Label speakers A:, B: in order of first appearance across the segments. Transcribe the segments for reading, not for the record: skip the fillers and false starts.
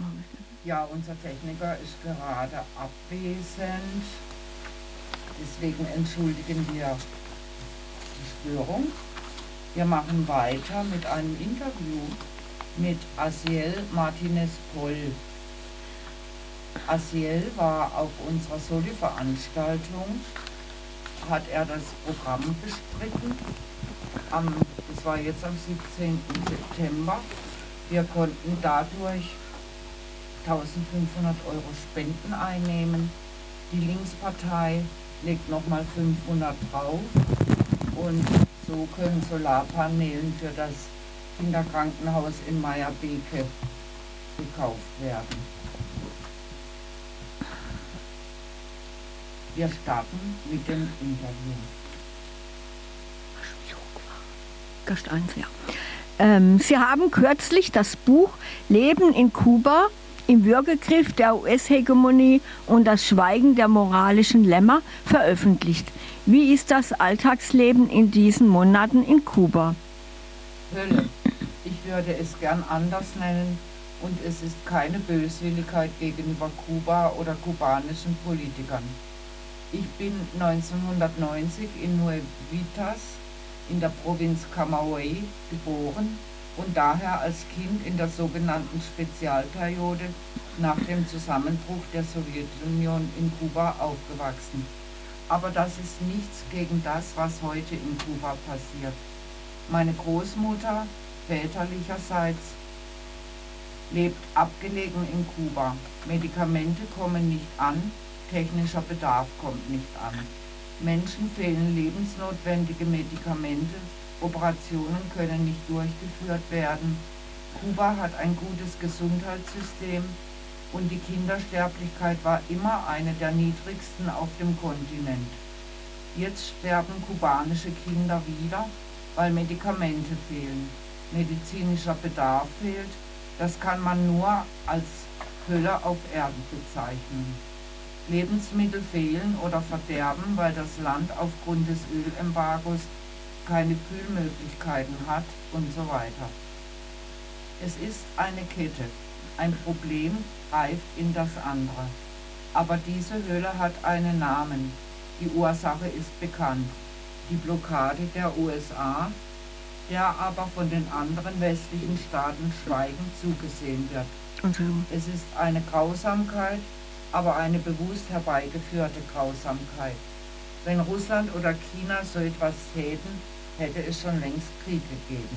A: Ja, unser Techniker ist gerade abwesend. Deswegen entschuldigen wir die Störung. Wir machen weiter mit einem Interview mit Asiel Martinez-Poll. Asiel war auf unserer Soli-Veranstaltung, hat er das Programm bestritten. Das war jetzt am 17. September. Wir konnten dadurch 1.500 Euro Spenden einnehmen. Die Linkspartei legt nochmal 500 drauf und so können Solarpanelen für das Kinderkrankenhaus in Meyerbeke gekauft werden. Wir starten mit dem Interview.
B: Gast 1, ja. Sie haben kürzlich das Buch Leben in Kuba im Würgegriff der US-Hegemonie und das Schweigen der moralischen Lämmer veröffentlicht. Wie ist das Alltagsleben in diesen Monaten in Kuba?
A: Hölle. Ich würde es gern anders nennen und es ist keine Böswilligkeit gegenüber Kuba oder kubanischen Politikern. Ich bin 1990 in Nuevitas in der Provinz Camagüey geboren und daher als Kind in der sogenannten Spezialperiode nach dem Zusammenbruch der Sowjetunion in Kuba aufgewachsen. Aber das ist nichts gegen das, was heute in Kuba passiert. Meine Großmutter väterlicherseits lebt abgelegen in Kuba. Medikamente kommen nicht an, technischer Bedarf kommt nicht an. Menschen fehlen lebensnotwendige Medikamente, Operationen können nicht durchgeführt werden. Kuba hat ein gutes Gesundheitssystem und die Kindersterblichkeit war immer eine der niedrigsten auf dem Kontinent. Jetzt sterben kubanische Kinder wieder, weil Medikamente fehlen. Medizinischer Bedarf fehlt, das kann man nur als Hölle auf Erden bezeichnen. Lebensmittel fehlen oder verderben, weil das Land aufgrund des Ölembargos keine Kühlmöglichkeiten hat und so weiter. Es ist eine Kette. Ein Problem greift in das andere. Aber diese Hölle hat einen Namen. Die Ursache ist bekannt. Die Blockade der USA, der aber von den anderen westlichen Staaten schweigend zugesehen wird. Es ist eine Grausamkeit, aber eine bewusst herbeigeführte Grausamkeit. Wenn Russland oder China so etwas täten, hätte es schon längst Krieg gegeben.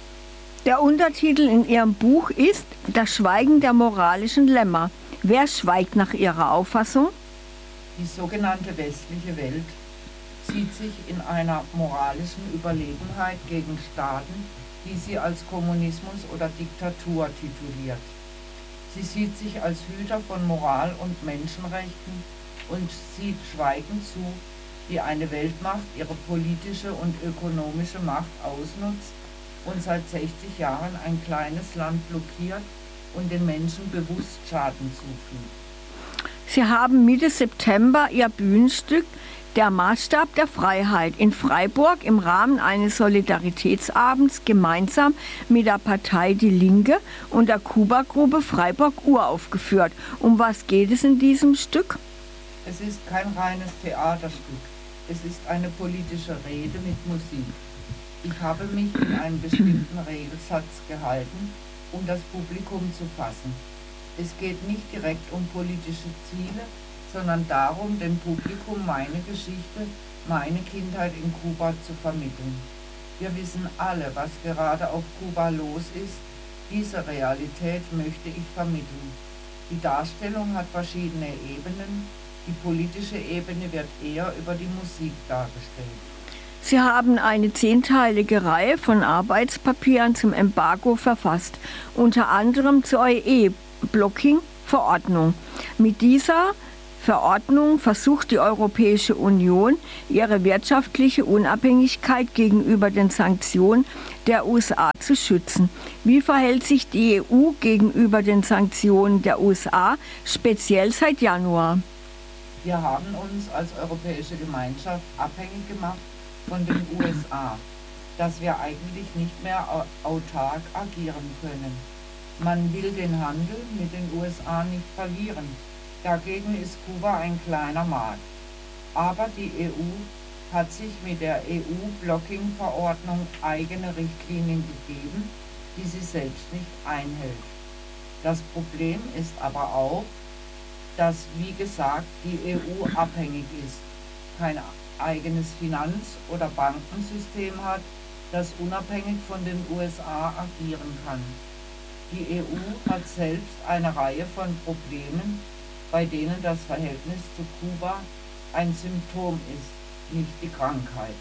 B: Der Untertitel in Ihrem Buch ist Das Schweigen der moralischen Lämmer. Wer schweigt nach Ihrer Auffassung?
A: Die sogenannte westliche Welt sieht sich in einer moralischen Überlegenheit gegen Staaten, die sie als Kommunismus oder Diktatur tituliert. Sie sieht sich als Hüter von Moral und Menschenrechten und sieht schweigend zu, wie eine Weltmacht ihre politische und ökonomische Macht ausnutzt und seit 60 Jahren ein kleines Land blockiert und den Menschen bewusst Schaden zufügt.
B: Sie haben Mitte September Ihr Bühnenstück Der Maßstab der Freiheit in Freiburg im Rahmen eines Solidaritätsabends gemeinsam mit der Partei Die Linke und der Kuba-Gruppe Freiburg uraufgeführt. Um was geht es in diesem Stück?
A: Es ist kein reines Theaterstück. Es ist eine politische Rede mit Musik. Ich habe mich in einen bestimmten Regelsatz gehalten, um das Publikum zu fassen. Es geht nicht direkt um politische Ziele, sondern darum, dem Publikum meine Geschichte, meine Kindheit in Kuba zu vermitteln. Wir wissen alle, was gerade auf Kuba los ist. Diese Realität möchte ich vermitteln. Die Darstellung hat verschiedene Ebenen. Die politische Ebene wird eher über die Musik dargestellt.
B: Sie haben eine 10-teilige Reihe von Arbeitspapieren zum Embargo verfasst, unter anderem zur EU-Blocking-Verordnung. Mit dieser Verordnung versucht die Europäische Union, ihre wirtschaftliche Unabhängigkeit gegenüber den Sanktionen der USA zu schützen. Wie verhält sich die EU gegenüber den Sanktionen der USA, speziell seit Januar?
A: Wir haben uns als Europäische Gemeinschaft abhängig gemacht von den USA, dass wir eigentlich nicht mehr autark agieren können. Man will den Handel mit den USA nicht verlieren. Dagegen ist Kuba ein kleiner Markt. Aber die EU hat sich mit der EU-Blocking-Verordnung eigene Richtlinien gegeben, die sie selbst nicht einhält. Das Problem ist aber auch, dass, wie gesagt, die EU abhängig ist, kein eigenes Finanz- oder Bankensystem hat, das unabhängig von den USA agieren kann. Die EU hat selbst eine Reihe von Problemen, bei denen das Verhältnis zu Kuba ein Symptom ist, nicht die Krankheit.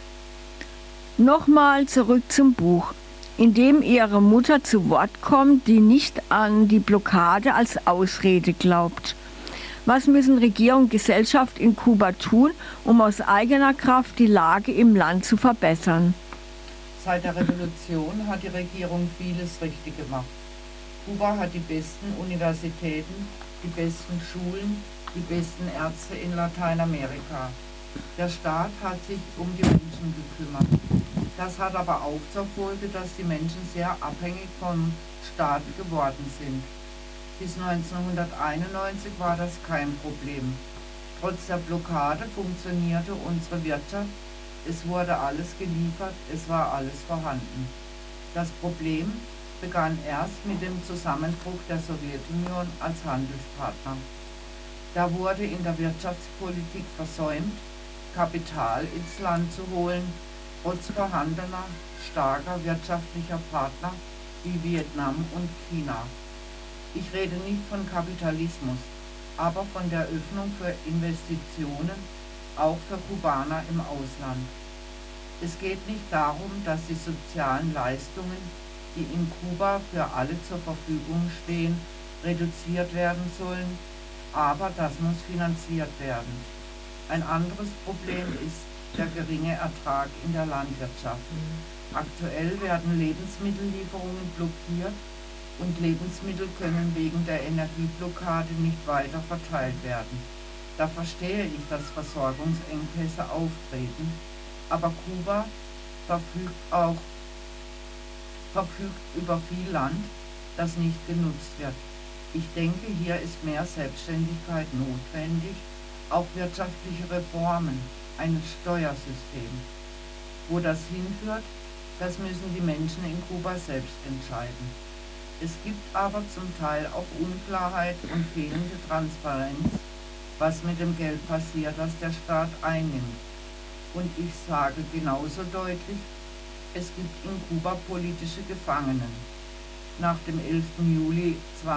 B: Nochmal zurück zum Buch, in dem Ihre Mutter zu Wort kommt, die nicht an die Blockade als Ausrede glaubt. Was müssen Regierung und Gesellschaft in Kuba tun, um aus eigener Kraft die Lage im Land zu verbessern?
A: Seit der Revolution hat die Regierung vieles richtig gemacht. Kuba hat die besten Universitäten, die besten Schulen, die besten Ärzte in Lateinamerika. Der Staat hat sich um die Menschen gekümmert. Das hat aber auch zur Folge, dass die Menschen sehr abhängig vom Staat geworden sind. Bis 1991 war das kein Problem. Trotz der Blockade funktionierte unsere Wirtschaft, es wurde alles geliefert, es war alles vorhanden. Das Problem begann erst mit dem Zusammenbruch der Sowjetunion als Handelspartner. Da wurde in der Wirtschaftspolitik versäumt, Kapital ins Land zu holen, trotz vorhandener, starker wirtschaftlicher Partner wie Vietnam und China. Ich rede nicht von Kapitalismus, aber von der Öffnung für Investitionen, auch für Kubaner im Ausland. Es geht nicht darum, dass die sozialen Leistungen, die in Kuba für alle zur Verfügung stehen, reduziert werden sollen, aber das muss finanziert werden. Ein anderes Problem ist der geringe Ertrag in der Landwirtschaft. Aktuell werden Lebensmittellieferungen blockiert und Lebensmittel können wegen der Energieblockade nicht weiter verteilt werden. Da verstehe ich, dass Versorgungsengpässe auftreten, aber Kuba verfügt über viel Land, das nicht genutzt wird. Ich denke, hier ist mehr Selbstständigkeit notwendig, auch wirtschaftliche Reformen, ein Steuersystem. Wo das hinführt, das müssen die Menschen in Kuba selbst entscheiden. Es gibt aber zum Teil auch Unklarheit und fehlende Transparenz, was mit dem Geld passiert, das der Staat einnimmt. Und ich sage genauso deutlich, es gibt in Kuba politische Gefangenen. Nach dem 11. Juli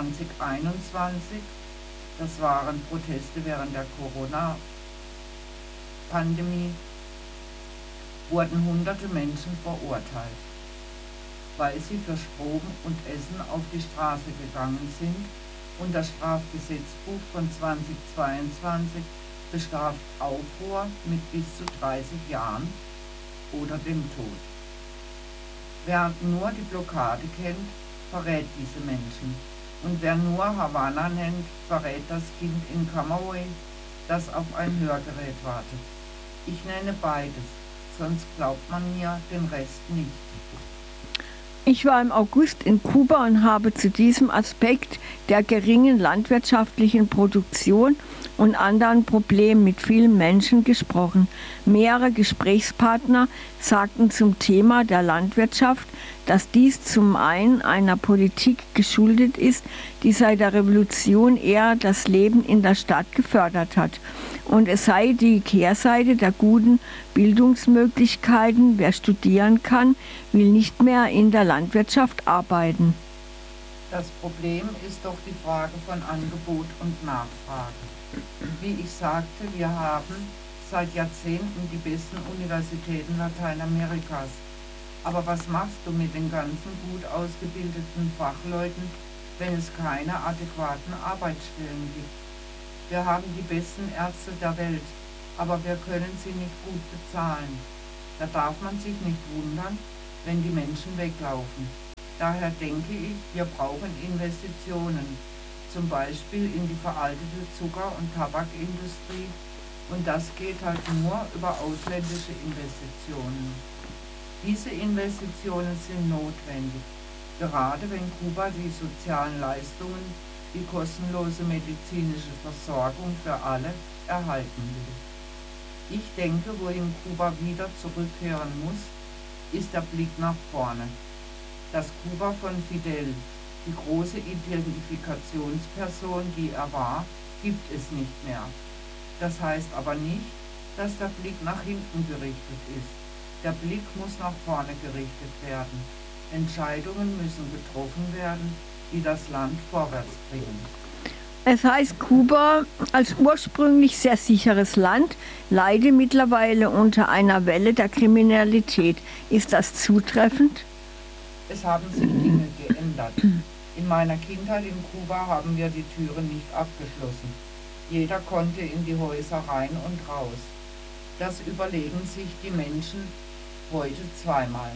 A: 2021, das waren Proteste während der Corona-Pandemie, wurden hunderte Menschen verurteilt, weil sie für Strom und Essen auf die Straße gegangen sind und das Strafgesetzbuch von 2022 bestraft Aufruhr mit bis zu 30 Jahren oder dem Tod. Wer nur die Blockade kennt, verrät diese Menschen. Und wer nur Havanna nennt, verrät das Kind in Camagüey, das auf ein Hörgerät wartet. Ich nenne beides, sonst glaubt man mir den Rest nicht.
B: Ich war im August in Kuba und habe zu diesem Aspekt der geringen landwirtschaftlichen Produktion und anderen Problemen mit vielen Menschen gesprochen. Mehrere Gesprächspartner sagten zum Thema der Landwirtschaft, dass dies zum einen einer Politik geschuldet ist, die seit der Revolution eher das Leben in der Stadt gefördert hat. Und es sei die Kehrseite der guten Bildungsmöglichkeiten. Wer studieren kann, will nicht mehr in der Landwirtschaft arbeiten.
A: Das Problem ist doch die Frage von Angebot und Nachfrage. Wie ich sagte, wir haben seit Jahrzehnten die besten Universitäten Lateinamerikas. Aber was machst du mit den ganzen gut ausgebildeten Fachleuten, wenn es keine adäquaten Arbeitsstellen gibt? Wir haben die besten Ärzte der Welt, aber wir können sie nicht gut bezahlen. Da darf man sich nicht wundern, wenn die Menschen weglaufen. Daher denke ich, wir brauchen Investitionen, zum Beispiel in die veraltete Zucker- und Tabakindustrie, und das geht halt nur über ausländische Investitionen. Diese Investitionen sind notwendig, gerade wenn Kuba die sozialen Leistungen wie kostenlose medizinische Versorgung für alle erhalten will. Ich denke, wohin Kuba wieder zurückkehren muss, ist der Blick nach vorne. Das Kuba von Fidel, die große Identifikationsperson, die er war, gibt es nicht mehr. Das heißt aber nicht, dass der Blick nach hinten gerichtet ist. Der Blick muss nach vorne gerichtet werden. Entscheidungen müssen getroffen werden, die das Land vorwärts bringen.
B: Es heißt, Kuba als ursprünglich sehr sicheres Land leide mittlerweile unter einer Welle der Kriminalität. Ist das zutreffend?
A: Es haben sich Dinge geändert. In meiner Kindheit in Kuba haben wir die Türen nicht abgeschlossen. Jeder konnte in die Häuser rein und raus. Das überlegen sich die Menschen heute zweimal.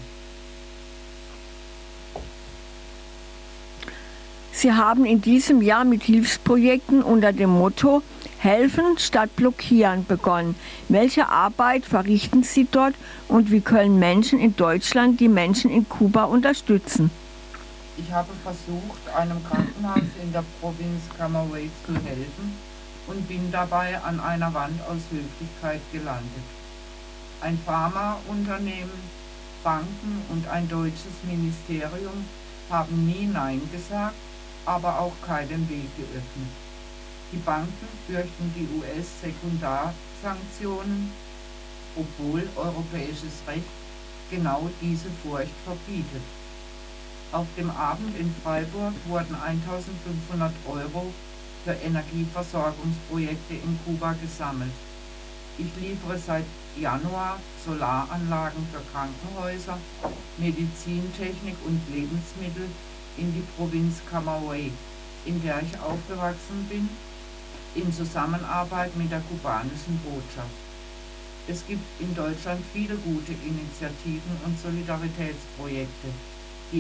B: Sie haben in diesem Jahr mit Hilfsprojekten unter dem Motto Helfen statt Blockieren begonnen. Welche Arbeit verrichten Sie dort und wie können Menschen in Deutschland die Menschen in Kuba unterstützen?
A: Ich habe versucht, einem Krankenhaus in der Provinz Camagüey zu helfen und bin dabei an einer Wand aus Höflichkeit gelandet. Ein Pharmaunternehmen, Banken und ein deutsches Ministerium haben nie Nein gesagt, aber auch keinen Weg geöffnet. Die Banken fürchten die US-Sekundarsanktionen, obwohl europäisches Recht genau diese Furcht verbietet. Auf dem Abend in Freiburg wurden 1.500 € für Energieversorgungsprojekte in Kuba gesammelt. Ich liefere seit Januar Solaranlagen für Krankenhäuser, Medizintechnik und Lebensmittel in die Provinz Camagüey, in der ich aufgewachsen bin, in Zusammenarbeit mit der kubanischen Botschaft. Es gibt in Deutschland viele gute Initiativen und Solidaritätsprojekte, die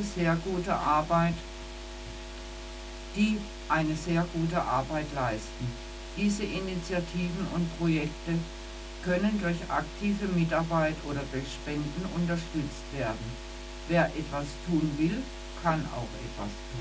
A: eine sehr gute Arbeit leisten. Diese Initiativen und Projekte können durch aktive Mitarbeit oder durch Spenden unterstützt werden. Wer etwas tun will, kann auch etwas tun.